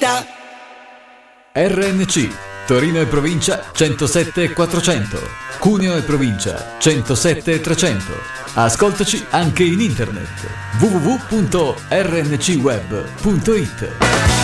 verità. RNC Torino e provincia 107 e 400, Cuneo e provincia 107 e 300. Ascoltaci anche in internet www.rncweb.it.